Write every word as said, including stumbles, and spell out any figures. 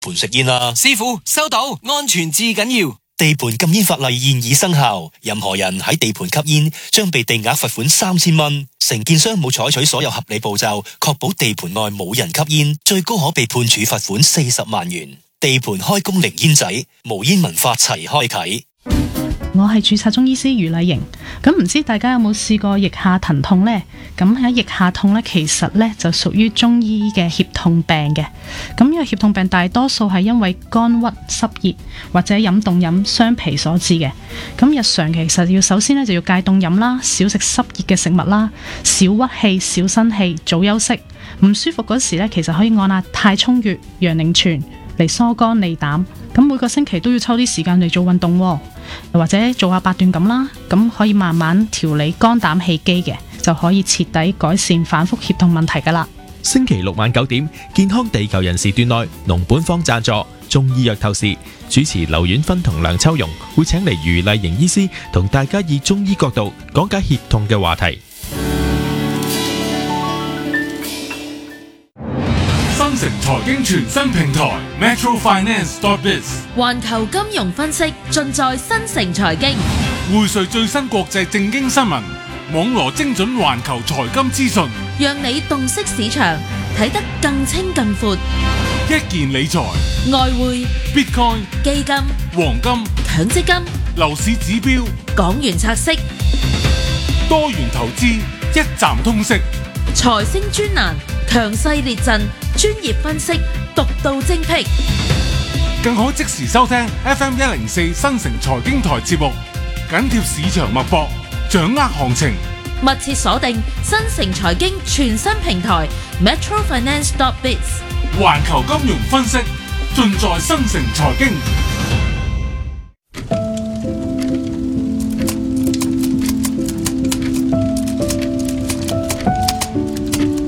盤食煙啦。 師傅收到，安全至緊要。 地盤禁煙法例現已生效，任何人喺地盤吸煙將被地額罰款三千蚊。承建商冇採取所有合理步驟，確保地盤外冇人吸煙，最高可被判處罰款四十萬元。地盤開工零煙仔，無煙文化齊開啟。 我係註冊中醫師余麗瑩，咁唔知大家有冇試過腋下疼痛呢？咁喺腋下痛呢，其實呢就屬於中醫嘅脅痛病嘅。咁呢個脅痛病大多數係因為肝鬱濕熱或者飲凍飲傷脾所致嘅。咁日常其實要首先呢就要戒凍飲啦，少食濕熱嘅食物啦，少屈氣少生氣，早休息。唔舒服嗰時呢，其實可以按下太沖穴、陽陵泉嚟疏肝利膽。咁每個星期都要抽啲時間嚟做運動喎，或者做下八段錦啦，咁可以慢慢調理肝膽氣機嘅，就可以徹底改善反覆脅痛問題噶啦。 星期六晚九點，健康地球人時段內，農本方贊助中醫藥透視，主持劉婉芬同梁秋容會請嚟余麗瑩醫師同大家以中醫角度講解脅痛嘅話題。 新城財經全新平台 Metro Finance dot biz， 環球金融分析盡在新城財經， 匯萃最新國際政經新聞，網羅精準環球財金資訊， 讓你洞悉市場，睇得更清更闊。 一件理財、 外匯、 Bitcoin、 基金、 黃金、 強積金、 樓市指標、 港元拆息、 多元投資，一站通識。 財星專欄，強勢列陣，專業分析，獨到精闢， 更可即時收聽 F M 一零四新城財經台節目，緊貼市場脈搏，掌握行情， 密切鎖定新城財經全新平台 Metro Finance dot biz， 環球金融分析盡在新城財經。